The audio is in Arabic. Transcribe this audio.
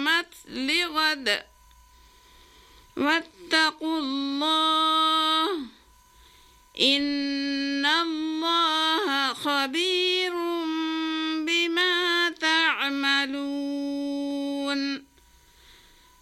قدمت لغد واتقوا الله إن الله خبير بما تعملون.